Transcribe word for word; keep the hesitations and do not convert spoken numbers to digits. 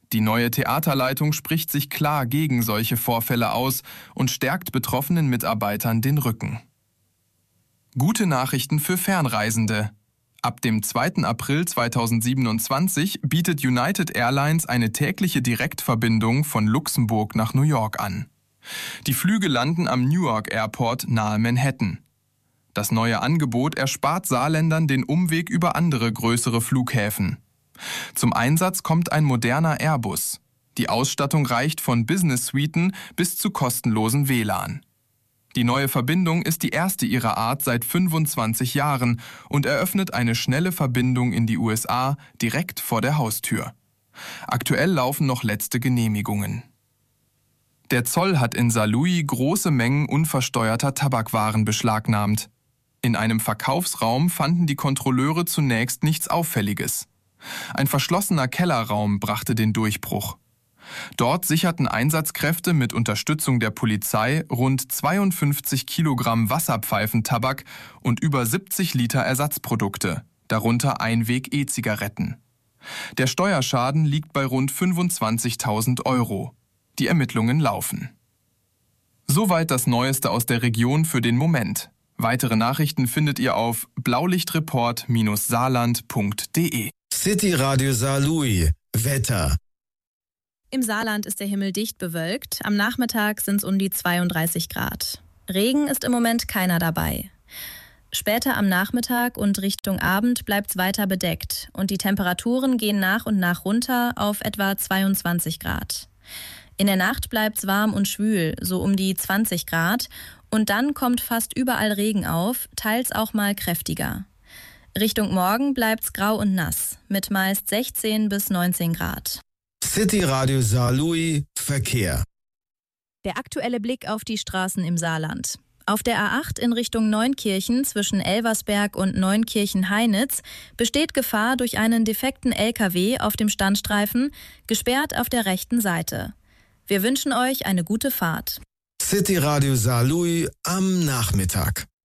Die neue Theaterleitung spricht sich klar gegen solche Vorfälle aus und stärkt betroffenen Mitarbeitern den Rücken. Gute Nachrichten für Fernreisende. Ab dem zweiten April zweitausendsiebenundzwanzig bietet United Airlines eine tägliche Direktverbindung von Luxemburg nach New York an. Die Flüge landen am Newark Airport nahe Manhattan. Das neue Angebot erspart Saarländern den Umweg über andere größere Flughäfen. Zum Einsatz kommt ein moderner Airbus. Die Ausstattung reicht von Business-Suiten bis zu kostenlosen W L A N. Die neue Verbindung ist die erste ihrer Art seit fünfundzwanzig Jahren und eröffnet eine schnelle Verbindung in die U S A direkt vor der Haustür. Aktuell laufen noch letzte Genehmigungen. Der Zoll hat in Saarlouis große Mengen unversteuerter Tabakwaren beschlagnahmt. In einem Verkaufsraum fanden die Kontrolleure zunächst nichts Auffälliges. Ein verschlossener Kellerraum brachte den Durchbruch. Dort sicherten Einsatzkräfte mit Unterstützung der Polizei rund zweiundfünfzig Kilogramm Wasserpfeifentabak und über siebzig Liter Ersatzprodukte, darunter Einweg-E-Zigaretten. Der Steuerschaden liegt bei rund fünfundzwanzigtausend Euro. Die Ermittlungen laufen. Soweit das Neueste aus der Region für den Moment. Weitere Nachrichten findet ihr auf blaulichtreport Bindestrich saarland Punkt de. City Radio Saarlouis. Wetter. Im Saarland ist der Himmel dicht bewölkt. Am Nachmittag sind es um die zweiunddreißig Grad. Regen ist im Moment keiner dabei. Später am Nachmittag und Richtung Abend bleibt es weiter bedeckt und die Temperaturen gehen nach und nach runter auf etwa zweiundzwanzig Grad. In der Nacht bleibt es warm und schwül, so um die zwanzig Grad, und dann kommt fast überall Regen auf, teils auch mal kräftiger. Richtung Morgen bleibt es grau und nass, mit meist sechzehn bis neunzehn Grad. City Radio Saarlouis Verkehr. Der aktuelle Blick auf die Straßen im Saarland. Auf der A acht in Richtung Neunkirchen zwischen Elversberg und Neunkirchen-Heinitz besteht Gefahr durch einen defekten L K W auf dem Standstreifen, gesperrt auf der rechten Seite. Wir wünschen euch eine gute Fahrt. City Radio Saarlouis am Nachmittag.